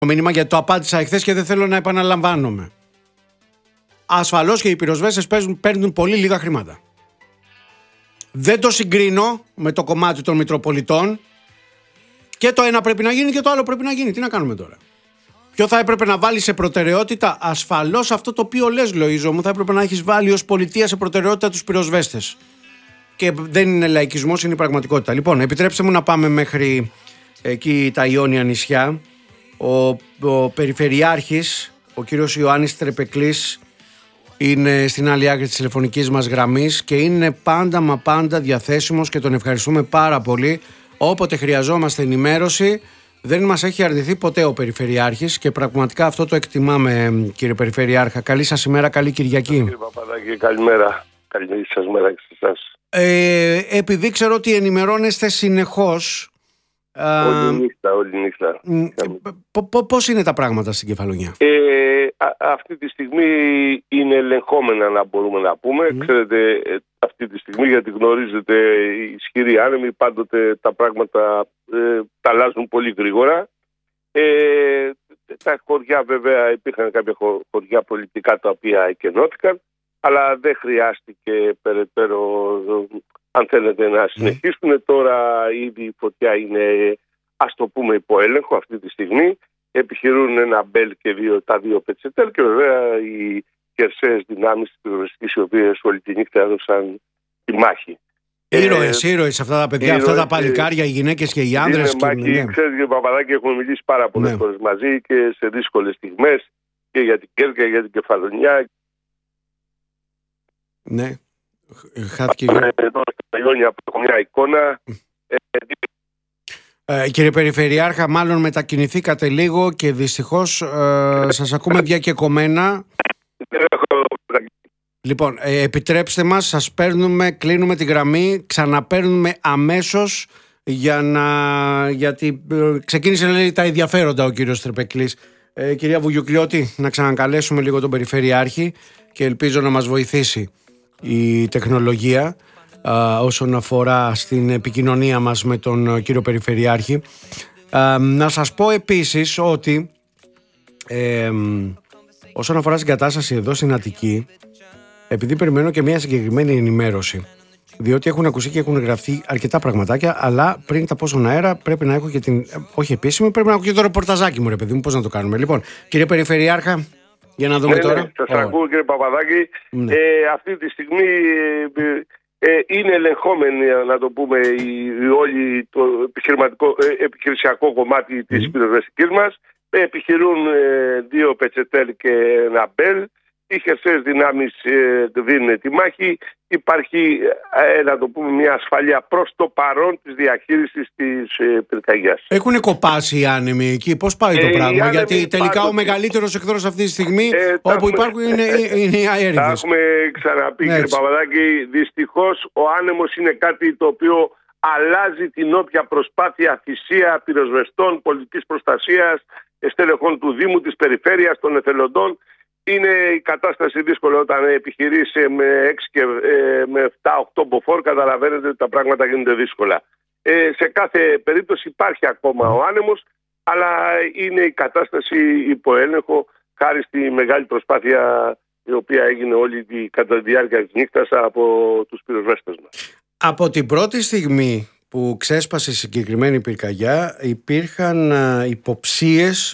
Το μήνυμα, γιατί το απάντησα εχθές και δεν θέλω να επαναλαμβάνομαι. Ασφαλώς και οι πυροσβέστες παίρνουν πολύ λίγα χρήματα. Δεν το συγκρίνω με το κομμάτι των Μητροπολιτών. Και το ένα πρέπει να γίνει και το άλλο πρέπει να γίνει. Τι να κάνουμε τώρα? Ποιο θα έπρεπε να βάλει σε προτεραιότητα? Ασφαλώς αυτό το οποίο λες, Λοΐζο μου, θα έπρεπε να έχεις βάλει ως πολιτεία σε προτεραιότητα τους πυροσβέστες. Και δεν είναι λαϊκισμός, είναι η πραγματικότητα. Λοιπόν, επιτρέψτε μου να πάμε μέχρι εκεί τα Ιόνια νησιά. Ο Περιφερειάρχης, ο κύριος Ιωάννης Τρεπεκλής, είναι στην άλλη άκρη της τηλεφωνικής μας γραμμής και είναι πάντα μα πάντα διαθέσιμος και τον ευχαριστούμε πάρα πολύ. Όποτε χρειαζόμαστε ενημέρωση, δεν μας έχει αρνηθεί ποτέ ο Περιφερειάρχης και πραγματικά αυτό το εκτιμάμε, κύριε Περιφερειάρχα. Καλή σας ημέρα, καλή Κυριακή. Κύριε Παπαδάκη, καλημέρα. Καλή σας μέρα και σε εσάς. Επειδή ξέρω ότι ενημερώνεστε συνεχώς. Όλη νύχτα. Πώς είναι τα πράγματα στην Κεφαλονιά? Αυτή τη στιγμή είναι ελεγχόμενα, να μπορούμε να πούμε. Ξέρετε, αυτή τη στιγμή, γιατί γνωρίζετε, οι ισχυροί άνεμοι πάντοτε τα πράγματα τα αλλάζουν πολύ γρήγορα. Τα χωριά, βέβαια, υπήρχαν κάποια χωριά πολιτικά τα οποία εκενώθηκαν, αλλά δεν χρειάστηκε περαιτέρω, αν θέλετε, να συνεχίσουν. Τώρα ήδη η φωτιά είναι, ας το πούμε, υπό έλεγχο αυτή τη στιγμή. Επιχειρούν ένα μπέλ και τα δύο πετσετέλ και βέβαια οι χερσαίες δυνάμεις της πυροσβεστικής, οι οποίες όλη τη νύχτα έδωσαν τη μάχη. Ήρωες αυτά τα παιδιά, αυτά τα παλικάρια, οι γυναίκες και οι άντρες. Ξέρετε, κύριε Παπαδάκη, έχουμε μιλήσει πάρα πολλές φορές μαζί και σε δύσκολες στιγμές και για την Κέρκυρα, για την Κεφαλονιά. Ναι, χάθηκε. Εδώ στα Ιόνια έχω μια εικόνα. Κύριε Περιφερειάρχα, μάλλον μετακινηθήκατε λίγο και δυστυχώς σας ακούμε διακεκομμένα. Λοιπόν, επιτρέψτε μας, κλείνουμε τη γραμμή, ξαναπαίρνουμε αμέσως γιατί ξεκίνησε να λέει τα ενδιαφέροντα ο κύριος Τρεπεκλής. Κυρία Βουγιουκλιώτη, να ξανακαλέσουμε λίγο τον Περιφερειάρχη και ελπίζω να μας βοηθήσει η τεχνολογία όσον αφορά στην επικοινωνία μας με τον κύριο Περιφερειάρχη. Να σας πω επίσης ότι όσον αφορά στην κατάσταση εδώ στην Αττική, επειδή περιμένω και μια συγκεκριμένη ενημέρωση, διότι έχουν ακουστεί και έχουν γραφτεί αρκετά πραγματάκια, αλλά πριν τα πω στον αέρα πρέπει να έχω και την, όχι επίσημη, πρέπει να έχω και το ρεπορταζάκι μου, ρε παιδί μου, πώς να το κάνουμε. Λοιπόν, κύριε Περιφερειάρχα, για να δούμε τώρα. Σας ακούω, κύριε Παπαδάκη. Αυτή τη στιγμή είναι ελεγχόμενη, να το πούμε, όλη το επιχειρησιακό κομμάτι της πυροσβεστικής μας. Επιχειρούν δύο πετσετέλ και ένα μπέλ. Οι χερσαίες δυνάμεις δίνουν τη μάχη. Υπάρχει, να το πούμε, μια ασφαλεία προς το παρόν της διαχείρισης της πυρκαγιάς. Έχουν κοπάσει οι άνεμοι εκεί? Πώς πάει το πράγμα? Γιατί τελικά ο μεγαλύτερος εχθρός αυτή τη στιγμή όπου υπάρχουν είναι οι αέριδες. Τα έχουμε ξαναπεί, κύριε Παπαδάκη. Δυστυχώς ο άνεμος είναι κάτι το οποίο αλλάζει την όποια προσπάθεια, θυσία πυροσβεστών, πολιτικής προστασίας, στελεχών του Δήμου, της Περιφέρειας, των εθελοντών. Είναι η κατάσταση δύσκολη όταν επιχειρείς με 6 και με 7-8 μποφόρ. Καταλαβαίνετε ότι τα πράγματα γίνονται δύσκολα. Σε κάθε περίπτωση υπάρχει ακόμα ο άνεμος, αλλά είναι η κατάσταση υπό έλεγχο χάρη στη μεγάλη προσπάθεια η οποία έγινε κατά τη διάρκεια της νύχτας από τους πυροσβέστες μας. Από την πρώτη στιγμή που ξέσπασε η συγκεκριμένη πυρκαγιά υπήρχαν υποψίες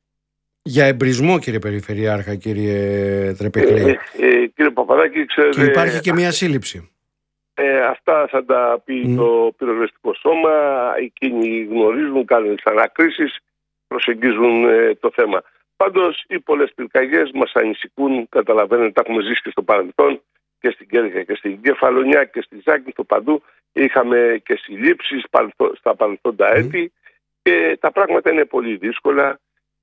για εμπρισμό, κύριε Περιφερειάρχα, κύριε Τρεπεκλή. Κύριε Παπαδάκη, ξέρετε, και υπάρχει και μια σύλληψη. Αυτά θα τα πει το πυροσβεστικό σώμα. Εκείνοι γνωρίζουν, κάνουν τις ανακρίσεις, προσεγγίζουν το θέμα. Πάντως, οι πολλές πυρκαγιές μας ανησυχούν. Καταλαβαίνετε, τα έχουμε ζήσει και στο παρελθόν και στην Κέρκυρα και στην Κεφαλονιά και στη Ζάκη, στο παντού. Είχαμε και συλλήψεις στα παρελθόντα έτη και τα πράγματα είναι πολύ δύσκολα.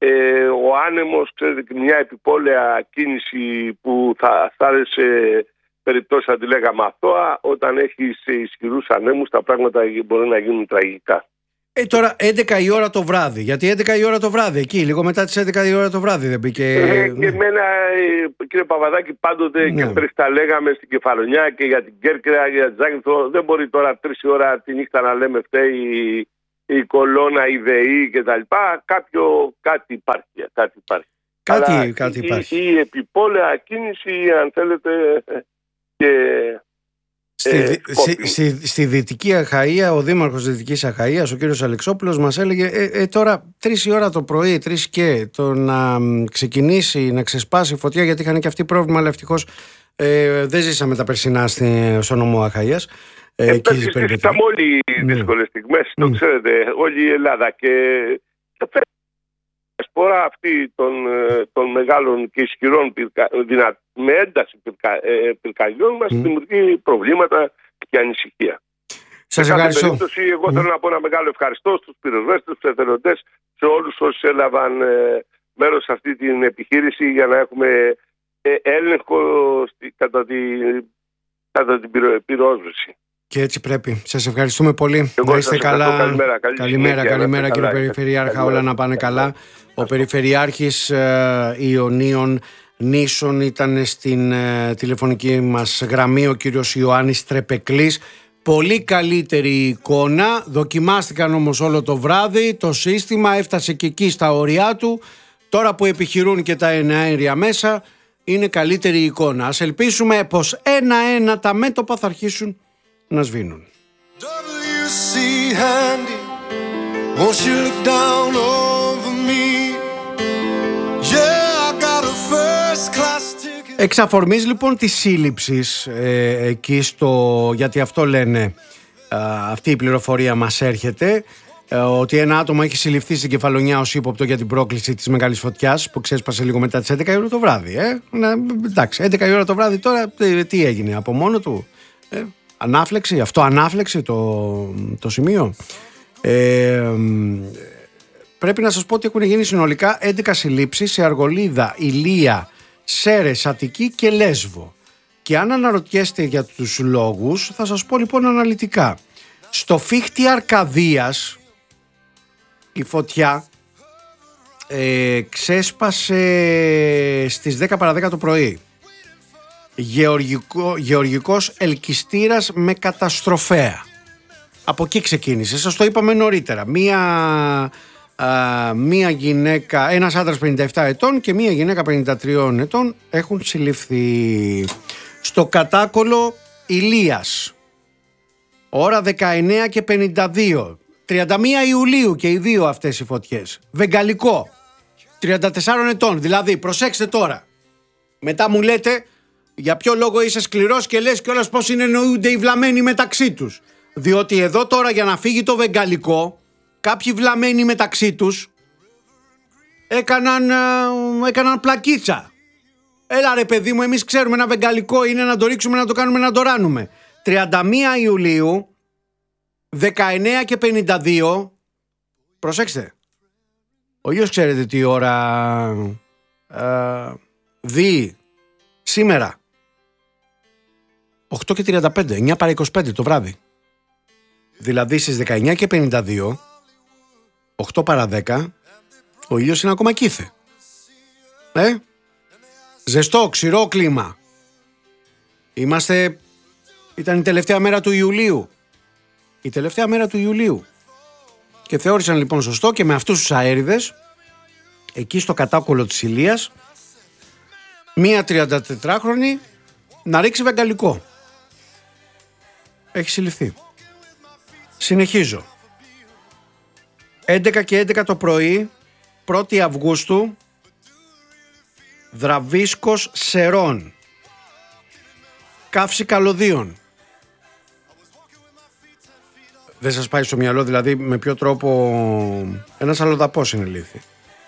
Ο άνεμος, ξέρετε, και μια επιπόλαια κίνηση που θα άρεσε περιπτώσεις, θα τη λέγαμε αθώα. Όταν έχεις ισχυρούς ανέμους, τα πράγματα μπορεί να γίνουν τραγικά. Τώρα 11 η ώρα το βράδυ, γιατί 11 η ώρα το βράδυ, εκεί λίγο μετά τις 11 η ώρα το βράδυ δεν μπήκε? Και εμένα, κύριε Παπαδάκη, πάντοτε και πριν τα λέγαμε στην Κεφαλονιά και για την Κέρκυρα, για την Ζάκυνθο. Δεν μπορεί τώρα 3 η ώρα τη νύχτα να λέμε φταίει η κολόνα, η ΔΕΗ κτλ. Κάτι υπάρχει. Κάτι υπάρχει. Η επιπόλαια κίνηση, αν θέλετε, και στη Δυτική Αχαΐα, ο δήμαρχος της Δυτικής Αχαΐας, ο κύριος Αλεξόπουλος, μας έλεγε τώρα 3 η ώρα το πρωί, 3 και το να ξεκινήσει να ξεσπάσει φωτιά, γιατί είχαν και αυτοί πρόβλημα, αλλά ευτυχώς δεν ζήσαμε τα περσινά στο νομό Αχαΐας. Ζήσαμε όλοι οι δύσκολες στιγμές, το ξέρετε, όλη η Ελλάδα, και σπορά αυτή των μεγάλων και ισχυρών με ένταση πυρκαγιών μας δημιουργεί προβλήματα και ανησυχία. Σας ευχαριστώ. Εγώ θέλω να πω ένα μεγάλο ευχαριστώ στους πυροσβέστες, στους εθελοντές, σε όλους όσους έλαβαν μέρος σε αυτή την επιχείρηση, για να έχουμε έλεγχο κατά την πυρόσβεση. Και έτσι πρέπει. Σας ευχαριστούμε πολύ. Να είστε καλά. Καλημέρα κύριε Περιφερειάρχα. Όλα να πάνε καλά. Ο Περιφερειάρχης Ιωνίων Νήσων ήταν στην τηλεφωνική μας γραμμή, ο κύριος Ιωάννης Τρεπεκλής. Πολύ καλύτερη εικόνα. Δοκιμάστηκαν όμως όλο το βράδυ. Το σύστημα έφτασε και εκεί στα όρια του. Τώρα που επιχειρούν και τα εναέρια μέσα, είναι καλύτερη εικόνα. Ας ελπίσουμε πως ένα-ένα τα μέτωπα θα αρχίσουν να σβήνουν. Εξ αφορμής λοιπόν της σύλληψης εκεί γιατί αυτό λένε, αυτή η πληροφορία μας έρχεται, ότι ένα άτομο έχει συλληφθεί στην Κεφαλονιά ως ύποπτο για την πρόκληση της μεγάλης φωτιάς που ξέσπασε λίγο μετά τις 11 η ώρα το βράδυ. Εντάξει, 11 η ώρα το βράδυ τώρα τι έγινε, από μόνο του? Ανάφλεξη, ανάφλεξη το σημείο. Πρέπει να σας πω ότι έχουν γίνει συνολικά 11 συλλήψεις σε Αργολίδα, Ηλία, Σέρες, Αττική και Λέσβο. Και αν αναρωτιέστε για τους λόγους, θα σας πω λοιπόν αναλυτικά. Στο Φίχτη Αρκαδίας η φωτιά ξέσπασε στις 10 παρα 10 το πρωί. Γεωργικός ελκυστήρας με καταστροφέα. Από εκεί ξεκίνησε. Σας το είπαμε νωρίτερα. Μία γυναίκα, ένας άντρας 57 ετών και μία γυναίκα 53 ετών έχουν συλληφθεί. Στο Κατάκολο Ηλίας, ώρα 19 και 52, 31 Ιουλίου και οι δύο αυτές οι φωτιές. Βεγγαλικό, 34 ετών. Δηλαδή, προσέξτε τώρα. Μετά μου λέτε για ποιο λόγο είσαι σκληρός και λες κιόλας πως εννοούνται οι βλαμμένοι μεταξύ τους. Διότι εδώ τώρα, για να φύγει το βεγγαλικό, κάποιοι βλαμμένοι μεταξύ τους έκαναν πλακίτσα. Έλα ρε παιδί μου, εμείς ξέρουμε ένα βεγγαλικό είναι να το ρίξουμε, να το κάνουμε, να το ράνουμε. 31 Ιουλίου, 19 και 52, προσέξτε, ο γιος ξέρετε τι ώρα δει σήμερα? 8 και 35, 9 παρα 25 το βράδυ. Δηλαδή στις 19 και 52, 8 παρα 10, ο ήλιος είναι ακόμα κήθε. Ζεστό, ξηρό κλίμα. Ήταν η τελευταία μέρα του Ιουλίου. Η τελευταία μέρα του Ιουλίου. Και θεώρησαν λοιπόν σωστό και με αυτούς τους αέριδες, εκεί στο Κατάκολο της Ηλίας, μία 34χρονη να ρίξει βεγγαλικό. Έχει συλληφθεί. Συνεχίζω. 11 και 11 το πρωί, 1η Αυγούστου, Δραβίσκος Σερών, Καύση Καλωδίων. Δεν σας πάει στο μυαλό δηλαδή με ποιο τρόπο ένας αλλοδαπός είναι λύθη?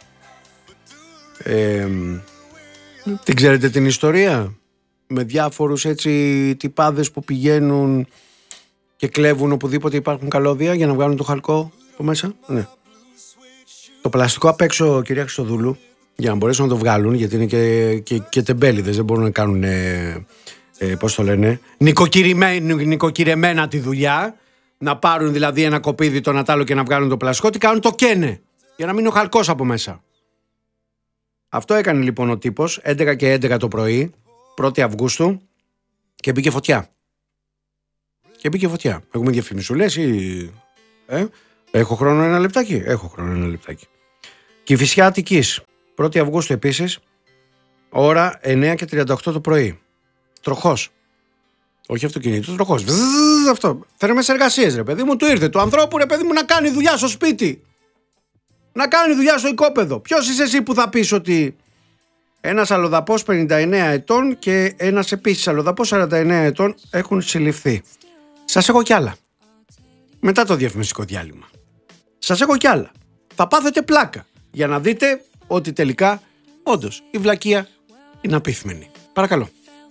Δεν ξέρετε την ιστορία? Με διάφορους έτσι τυπάδες που πηγαίνουν και κλέβουν οπουδήποτε υπάρχουν καλώδια για να βγάλουν το χαλκό από μέσα. Ναι. Το πλαστικό απ' έξω, κυρία Χριστοδούλου, για να μπορέσουν να το βγάλουν, γιατί είναι και τεμπέληδες, δεν μπορούν να κάνουν πώς το λένε, νοικοκυρεμένα τη δουλειά, να πάρουν δηλαδή ένα κοπίδι το Νατάλο και να βγάλουν το πλαστικό. Τι κάνουν? Το καίνε για να μείνει ο χαλκός από μέσα. Αυτό έκανε λοιπόν ο τύπος 11 και 11 το πρωί, 1η Αυγούστου, και μπήκε φωτιά. Έχουμε διαφημισούλες ή... Έχω χρόνο ένα λεπτάκι. Έχω χρόνο ένα λεπτάκι. Κηφισιά Αττικής. 1η Αυγούστου επίσης. Ώρα 9:38 το πρωί. Τροχός. Όχι αυτοκίνητο, τροχός. Αυτό. Θερμές εργασίες, ρε παιδί μου, του ήρθε. Του ανθρώπου, ρε παιδί μου, να κάνει δουλειά στο σπίτι. Να κάνει δουλειά στο οικόπεδο. Ποιος είσαι εσύ που θα πεις ότι ένας αλλοδαπός 59 ετών και ένας επίσης αλλοδαπός 49 ετών έχουν συλληφθεί? Σας έχω κι άλλα. Μετά το διαφημιστικό διάλειμμα. Σας έχω κι άλλα. Θα πάθετε πλάκα για να δείτε ότι τελικά όντως η βλακεία είναι απίθμενη. Παρακαλώ.